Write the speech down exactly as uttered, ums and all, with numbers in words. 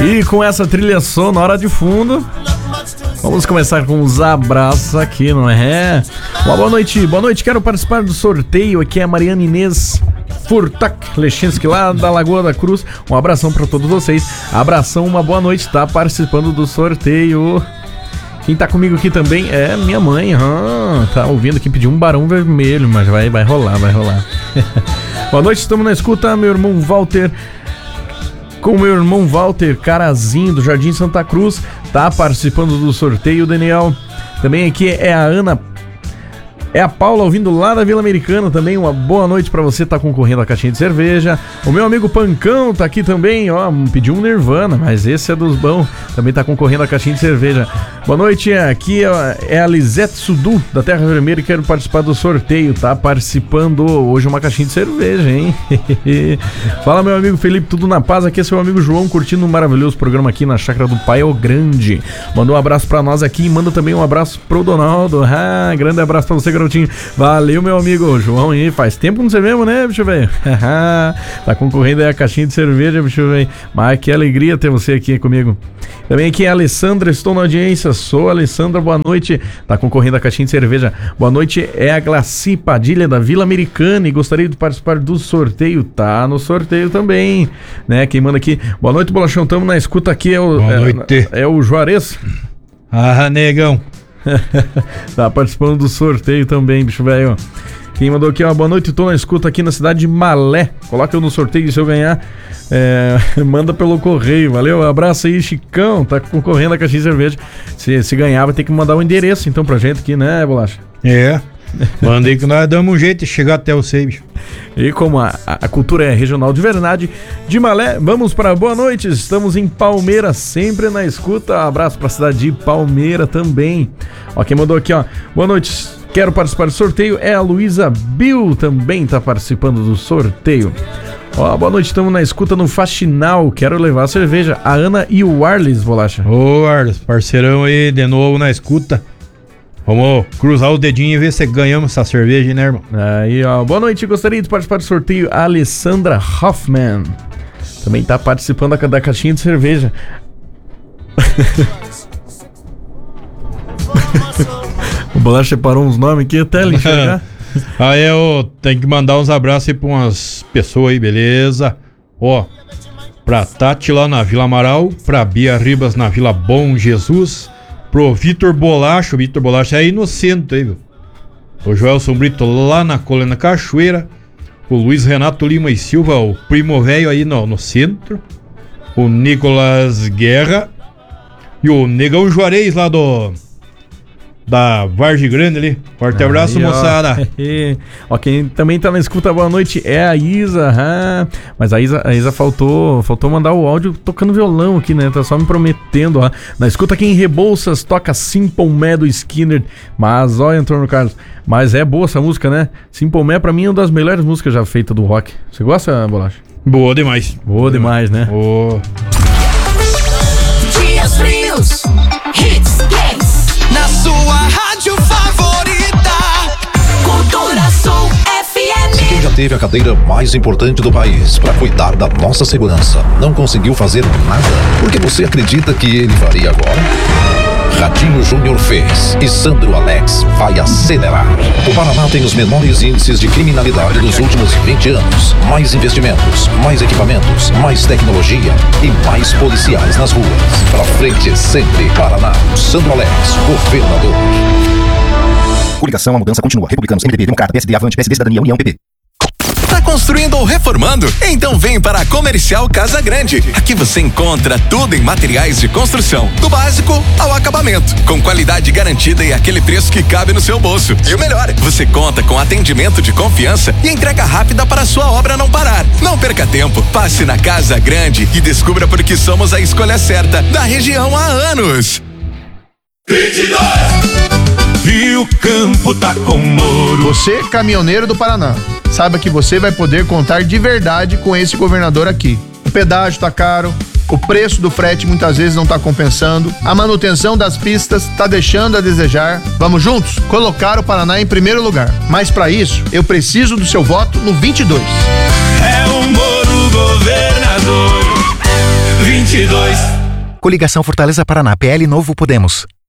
E com essa trilha sonora de fundo, vamos começar com os abraços aqui, não é? Uma boa noite, boa noite, quero participar do sorteio. Aqui é a Mariana Inês Furtak Lechinski, lá da Lagoa da Cruz. Um abração pra todos vocês. Abração, uma boa noite, tá participando do sorteio. Quem tá comigo aqui também é minha mãe. Ah, tá ouvindo aqui, pediu um barão vermelho, mas vai, vai rolar, vai rolar. Boa noite, estamos na escuta, meu irmão Walter. Com meu irmão Walter Carazinho, do Jardim Santa Cruz, tá participando do sorteio, Daniel. Também aqui é a Ana, é a Paula, ouvindo lá da Vila Americana também. Uma boa noite pra você, tá concorrendo a caixinha de cerveja. O meu amigo Pancão tá aqui também, ó, pediu um Nirvana, mas esse é dos bons, também tá concorrendo a caixinha de cerveja. Boa noite, aqui é a Lisete Sudu, da Terra Vermelha, e quero participar do sorteio, tá participando hoje uma caixinha de cerveja, hein? Fala, meu amigo Felipe, tudo na paz? Aqui é seu amigo João, curtindo um maravilhoso programa aqui na Chácara do Pai O Grande. Mandou um abraço pra nós aqui e manda também um abraço pro Donaldo. Ah, grande abraço pra você, garotinho. Valeu, meu amigo João, aí faz tempo que não sei mesmo, né, bicho velho? Tá concorrendo aí a caixinha de cerveja, bicho velho. Mas que alegria ter você aqui comigo. Também aqui é a Alessandra, estou na audiência. Sou a Alessandra, boa noite. Tá concorrendo a caixinha de cerveja. Boa noite, é a Glaci Padilha, da Vila Americana, e gostaria de participar do sorteio. Tá no sorteio também, né? Quem manda aqui. Boa noite, Bolachão, tamo na escuta aqui. É o, boa noite. É, é o Juarez. Ah, negão. Tá participando do sorteio também, bicho velho. Quem mandou aqui, ó, boa noite, tô na escuta aqui na cidade de Malé. Coloca eu no sorteio, se eu ganhar, é, manda pelo correio, valeu, abraço aí, Chicão, tá concorrendo a caixinha de cerveja. Se, se ganhar, vai ter que mandar o um endereço então pra gente aqui, né, Bolacha? É, mandei que nós damos um jeito de chegar até você, bicho. E como a, a cultura é regional de verdade, de Malé, vamos para boa noite, estamos em Palmeira, sempre na escuta, abraço pra cidade de Palmeira também. Ó, quem mandou aqui, ó, boa noite, quero participar do sorteio, é a Luísa Bill, também tá participando do sorteio. Ó, boa noite, estamos na escuta no Faxinal, quero levar a cerveja, a Ana e o Arles, Bolacha. Ô Arles, parceirão aí, de novo na escuta. Vamos cruzar o dedinho e ver se ganhamos essa cerveja, né, irmão? Aí, ó, boa noite, gostaria de participar do sorteio, a Alessandra Hoffman também tá participando da, da caixinha de cerveja. O Bolacha separou uns nomes aqui até ele enxergar. Aí eu tenho que mandar uns abraços aí pra umas pessoas aí, beleza? Ó, pra Tati lá na Vila Amaral, pra Bia Ribas na Vila Bom Jesus, pro Vitor Bolacha, o Vitor Bolacha é aí no centro aí, viu? O Joelson Brito lá na Colina Cachoeira, o Luiz Renato Lima e Silva, o primo velho aí no, no centro, o Nicolas Guerra e o Negão Juarez lá do... da Vargem Grande ali. Forte aí, abraço, moçada. Ó, quem também tá na escuta, boa noite, é a Isa. Ah, mas a Isa, a Isa faltou, faltou mandar o áudio tocando violão aqui, né? Tá só me prometendo, ó. Na escuta aqui em Rebouças, toca Simple Man do Skinner. Mas, ó, Antônio Carlos, mas é boa essa música, né? Simple Man pra mim é uma das melhores músicas já feitas do rock. Você gosta, Bolacha? Boa demais. Boa demais, né? Boa. Dias frios, hits, games, na sua rádio favorita, Cultura Sul F M. Se quem já teve a cadeira mais importante do país para cuidar da nossa segurança não conseguiu fazer nada, por que você acredita que ele faria agora? Ratinho Júnior fez e Sandro Alex vai acelerar. O Paraná tem os menores índices de criminalidade dos últimos vinte anos. Mais investimentos, mais equipamentos, mais tecnologia e mais policiais nas ruas. Pra frente sempre, Paraná. Sandro Alex, governador. Coligação, a mudança continua. Republicanos, M D B, Democrata, P S D, Avante, P S D, Cidadania, União, P P. Tá construindo ou reformando? Então vem para a Comercial Casa Grande. Aqui você encontra tudo em materiais de construção, do básico ao acabamento, com qualidade garantida e aquele preço que cabe no seu bolso. E o melhor, você conta com atendimento de confiança e entrega rápida para a sua obra não parar. Não perca tempo, passe na Casa Grande e descubra por que somos a escolha certa da região há anos. vinte e dois E o campo tá com ouro. Você, caminhoneiro do Paraná, saiba que você vai poder contar de verdade com esse governador aqui. O pedágio tá caro, o preço do frete muitas vezes não tá compensando, a manutenção das pistas tá deixando a desejar. Vamos juntos colocar o Paraná em primeiro lugar. Mas para isso, eu preciso do seu voto no vinte e dois. É o Moro governador. vinte e dois Coligação Fortaleza Paraná, P L Novo Podemos.